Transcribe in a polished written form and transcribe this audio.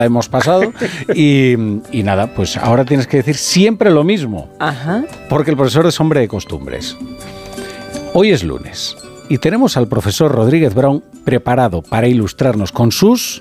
hemos pasado y nada, pues ahora tienes que decir siempre lo mismo. Ajá. Porque el profesor es hombre de costumbres. Hoy es lunes y tenemos al profesor Rodríguez Brown preparado para ilustrarnos con sus